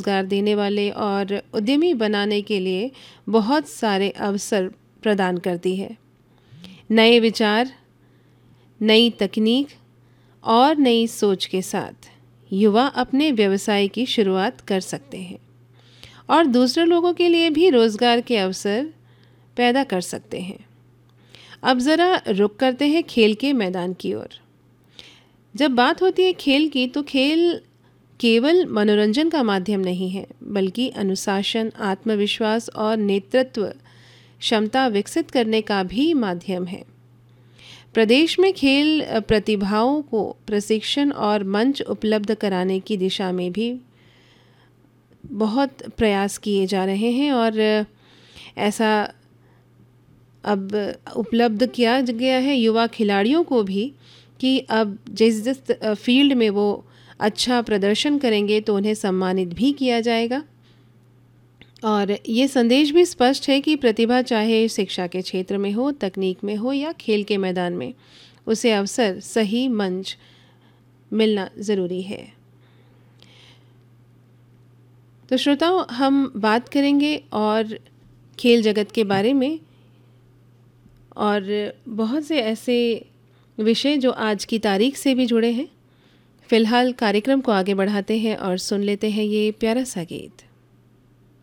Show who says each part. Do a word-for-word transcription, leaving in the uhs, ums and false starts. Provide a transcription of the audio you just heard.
Speaker 1: रोज़गार देने वाले और उद्यमी बनाने के लिए बहुत सारे अवसर प्रदान करती है। नए विचार, नई तकनीक और नई सोच के साथ युवा अपने व्यवसाय की शुरुआत कर सकते हैं और दूसरे लोगों के लिए भी रोज़गार के अवसर पैदा कर सकते हैं। अब ज़रा रुक करते हैं खेल के मैदान की ओर। जब बात होती है खेल की, तो खेल केवल मनोरंजन का माध्यम नहीं है, बल्कि अनुशासन, आत्मविश्वास और नेतृत्व क्षमता विकसित करने का भी माध्यम है। प्रदेश में खेल प्रतिभाओं को प्रशिक्षण और मंच उपलब्ध कराने की दिशा में भी बहुत प्रयास किए जा रहे हैं और ऐसा अब उपलब्ध किया गया है युवा खिलाड़ियों को भी कि अब जिस जिस फील्ड में वो अच्छा प्रदर्शन करेंगे तो उन्हें सम्मानित भी किया जाएगा। और ये संदेश भी स्पष्ट है कि प्रतिभा चाहे शिक्षा के क्षेत्र में हो, तकनीक में हो या खेल के मैदान में, उसे अवसर, सही मंच मिलना ज़रूरी है। तो श्रोताओं, हम बात करेंगे और खेल जगत के बारे में और बहुत से ऐसे विषय जो आज की तारीख से भी जुड़े हैं। फ़िलहाल कार्यक्रम को आगे बढ़ाते हैं और सुन लेते हैं ये प्यारा सा गीत।